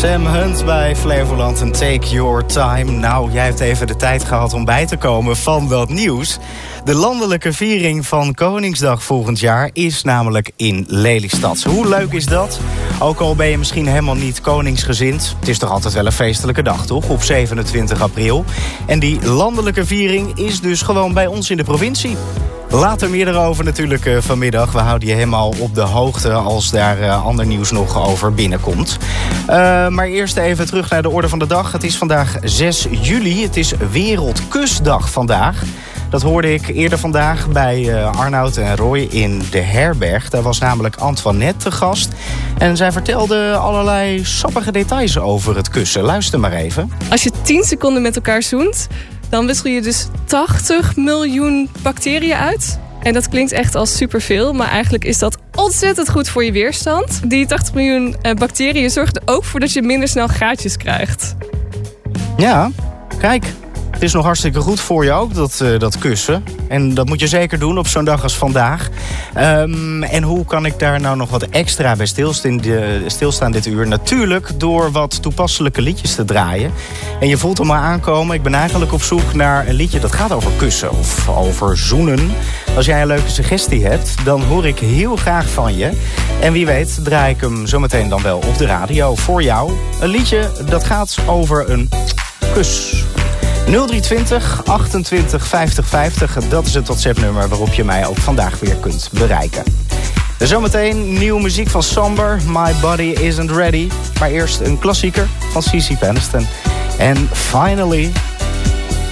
Sam Hunt bij Flevoland en Take Your Time. Nou, jij hebt even de tijd gehad om bij te komen van dat nieuws. De landelijke viering van Koningsdag volgend jaar is namelijk in Lelystad. Hoe leuk is dat? Ook al ben je misschien helemaal niet koningsgezind. Het is toch altijd wel een feestelijke dag, toch? Op 27 april. En die landelijke viering is dus gewoon bij ons in de provincie. Later meer erover natuurlijk vanmiddag. We houden je helemaal op de hoogte als daar ander nieuws nog over binnenkomt. Maar eerst even terug naar de orde van de dag. Het is vandaag 6 juli. Het is Wereldkusdag vandaag. Dat hoorde ik eerder vandaag bij Arnoud en Roy in de herberg. Daar was namelijk Antoinette te gast. En zij vertelde allerlei sappige details over het kussen. Luister maar even. Als je 10 seconden met elkaar zoent, dan wissel je dus 80 miljoen bacteriën uit. En dat klinkt echt als superveel, maar eigenlijk is dat ontzettend goed voor je weerstand. Die 80 miljoen bacteriën zorgen er ook voor dat je minder snel gaatjes krijgt. Ja, kijk. Het is nog hartstikke goed voor je ook, dat kussen. En dat moet je zeker doen op zo'n dag als vandaag. En hoe kan ik daar nou nog wat extra bij stilstaan dit uur? Natuurlijk door wat toepasselijke liedjes te draaien. En je voelt hem maar aankomen. Ik ben eigenlijk op zoek naar een liedje dat gaat over kussen of over zoenen. Als jij een leuke suggestie hebt, dan hoor ik heel graag van je. En wie weet draai ik hem zometeen dan wel op de radio voor jou. Een liedje dat gaat over een kus. 0320 28 50 50, dat is het WhatsApp-nummer waarop je mij ook vandaag weer kunt bereiken. Zometeen nieuwe muziek van Somber, My Body Isn't Ready. Maar eerst een klassieker van CeCe Peniston. En Finally.